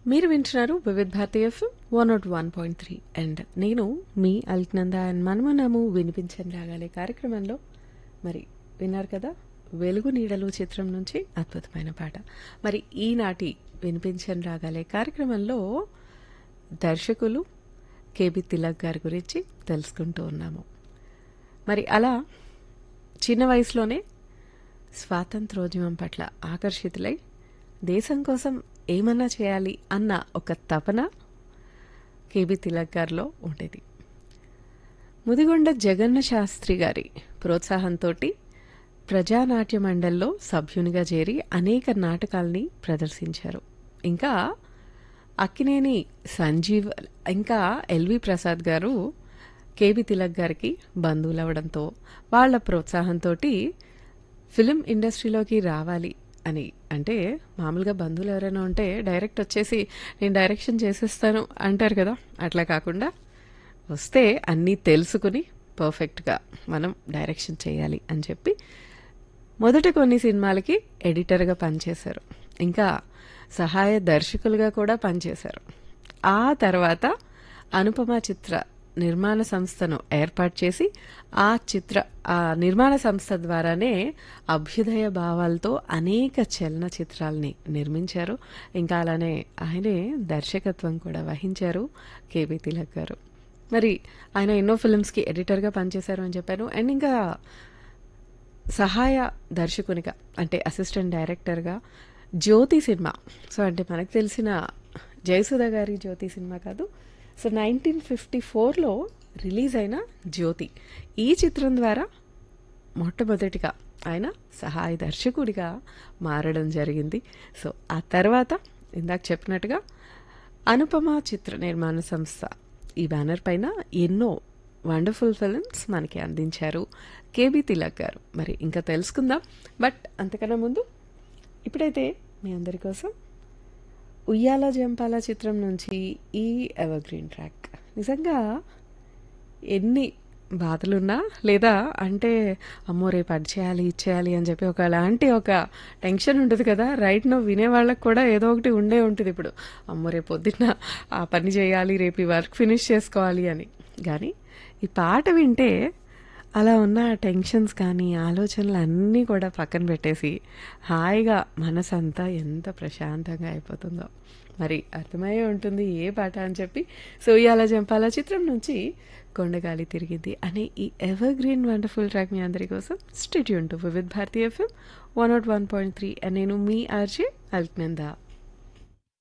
మీరు వింటున్నారు వివిధ భారతి ఎఫ్ఎం 101.3 అండ్ నేను మీ అల్క్నంద అండ్ మనమున్నాము వినిపించని రాగాలే కార్యక్రమంలో. మరి విన్నారు కదా, వెలుగు నీడలు చిత్రం నుంచి అద్భుతమైన పాట. మరి ఈనాటి వినిపించని రాగాలే కార్యక్రమంలో దర్శకులు కేబి తిలక్ గారి గురించి తెలుసుకుంటూ ఉన్నాము. మరి అలా చిన్న వయసులోనే స్వాతంత్రోద్యమం పట్ల ఆకర్షితులై దేశం కోసం ఏమన్నా చేయాలి అన్న ఒక తపన కేబి తిలక్ గారిలో ఉండేది. ముదిగొండ జగన్న శాస్త్రి గారి ప్రోత్సాహంతో ప్రజానాట్య మండలిలో సభ్యునిగా చేరి అనేక నాటకాల్ని ప్రదర్శించారు. ఇంకా అక్కినేని సంజీవ్ ఇంకా ఎల్వి ప్రసాద్ గారు కేబి తిలక్ గారికి బంధువులు అవడంతో వాళ్ళ ప్రోత్సాహంతో ఫిలిం ఇండస్ట్రీలోకి రావాలి అని, అంటే మామూలుగా బంధువులు ఎవరైనా ఉంటే డైరెక్ట్ వచ్చేసి నేను డైరెక్షన్ చేసేస్తాను అంటారు కదా, అట్లా కాకుండా వస్తే అన్నీ తెలుసుకుని పర్ఫెక్ట్గా మనం డైరెక్షన్ చేయాలి అని చెప్పి మొదట కొన్ని సినిమాలకి ఎడిటర్గా పనిచేశారు. ఇంకా సహాయ దర్శకులుగా కూడా పనిచేశారు. ఆ తర్వాత అనుపమ చిత్ర నిర్మాణ సంస్థను ఏర్పాటు చేసి ఆ నిర్మాణ సంస్థ ద్వారానే అభ్యుదయ భావాలతో అనేక చలనచిత్రాల్ని నిర్మించారు. ఇంకా అలానే ఆయనే దర్శకత్వం కూడా వహించారు కేబి తిలక్ గారు. మరి ఆయన ఎన్నో ఫిల్మ్స్కి ఎడిటర్గా పనిచేశారు అని చెప్పాను. అండ్ ఇంకా సహాయ దర్శకునిగా అంటే అసిస్టెంట్ డైరెక్టర్గా జ్యోతి సినిమా, సో అంటే మనకు తెలిసిన జయసుధ గారి జ్యోతి సినిమా కాదు, సో 1954లో రిలీజ్ అయిన జ్యోతి, ఈ చిత్రం ద్వారా మొట్టమొదటిగా ఆయన సహాయ దర్శకుడిగా మారడం జరిగింది. సో ఆ తర్వాత ఇందాక చెప్పినట్టుగా అనుపమ చిత్ర నిర్మాణ సంస్థ ఈ బ్యానర్ పైన ఎన్నో వండర్ఫుల్ ఫిల్మ్స్ మనకి అందించారు కేబి తిలక్ గారు. మరి ఇంకా తెలుసుకుందాం, బట్ అంతకన్నా ముందు ఇప్పుడైతే మీ అందరి కోసం ఉయ్యాల జంపాల చిత్రం నుంచి ఈ ఎవర్ గ్రీన్ ట్రాక్. నిజంగా ఎన్ని బాధలున్నా లేదా అంటే అమ్మో రేపు అది చేయాలి ఇది చేయాలి అని చెప్పి ఒకలాంటి ఒక టెన్షన్ ఉంటుంది కదా, రైట్ నో వినేవాళ్ళకి కూడా ఏదో ఒకటి ఉండే ఉంటుంది. ఇప్పుడు అమ్మో రేపు పొద్దున్న ఆ పని చేయాలి, రేపు ఈ వర్క్ ఫినిష్ చేసుకోవాలి అని. కానీ ఈ పాట వింటే అలా ఉన్న టెన్షన్స్ కానీ ఆలోచనలు అన్నీ కూడా పక్కన పెట్టేసి హాయిగా మనసంతా ఎంత ప్రశాంతంగా అయిపోతుందో మరి అర్థమయ్యే ఉంటుంది ఏ పాట అని చెప్పి. సో ఇయాల జంపాల చిత్రం నుంచి కొండగాలి తిరిగింది అనే ఈ ఎవర్ గ్రీన్ వండర్ఫుల్ ట్రాక్ మీ అందరి కోసం. స్టే ట్యూన్ టు వివిధ భారతి ఎఫ్ఎం 101.3 నేను మీ ఆర్జే అల్క్నంద.